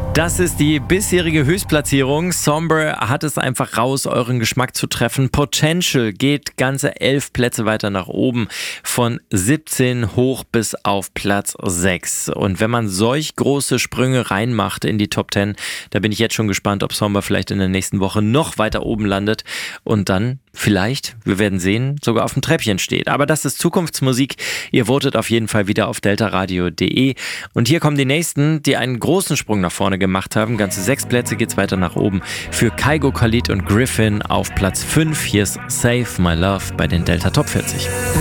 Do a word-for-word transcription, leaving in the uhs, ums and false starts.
Das ist die bisherige Höchstplatzierung. Somber hat es einfach raus, euren Geschmack zu treffen. Potential geht ganze elf Plätze weiter nach oben, von siebzehn hoch bis auf Platz sechs. Und wenn man solch große Sprünge reinmacht in die Top zehn, da bin ich jetzt schon gespannt, ob Somber vielleicht in der nächsten Woche noch weiter oben landet und dann vielleicht, wir werden sehen, sogar auf dem Treppchen steht. Aber das ist Zukunftsmusik. Ihr votet auf jeden Fall wieder auf deltaradio punkt de. Und hier kommen die nächsten, die einen großen Sprung nach vorne gemacht haben. Ganze sechs Plätze geht's weiter nach oben. Für Kygo, Khalid und Griffin auf Platz fünf. Hier ist Save My Love bei den Delta Top vierzig.